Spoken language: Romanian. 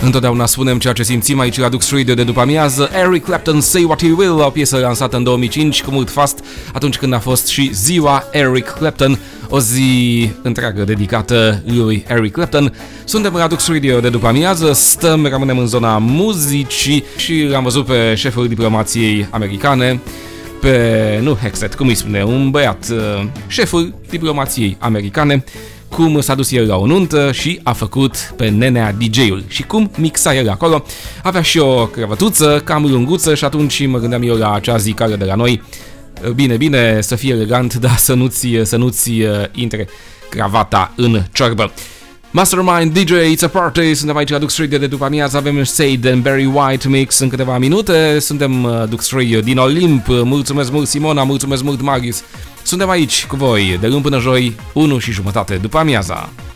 Întotdeauna spunem ceea ce simțim aici la Dux Radio de după amiază. Eric Clapton, Say What You Will, o piesă lansată în 2005 cu mult fast, atunci când a fost și ziua Eric Clapton, o zi întreagă dedicată lui Eric Clapton. Suntem la Dux Radio de după amiază, rămânem în zona muzicii și l-am văzut pe șeful diplomației americane, nu Hexet, cum îi spune, un băiat, șeful diplomației americane, cum s-a dus el la o nuntă și a făcut pe nenea DJ-ul și cum mixa el acolo. Avea și o cravătuță cam lunguță și atunci mă gândeam eu la acea zicală de la noi: bine, să fie elegant, dar să nu-ți intre cravata în ciorbă. Mastermind DJ, It's a Party, suntem aici la Dux Radio de după amiază, avem Sade and Barry White mix în câteva minute, suntem Dux Radio din Olimp, mulțumesc mult Simona, mulțumesc mult Marius, suntem aici cu voi de luni până joi, 1:30 după amiaza.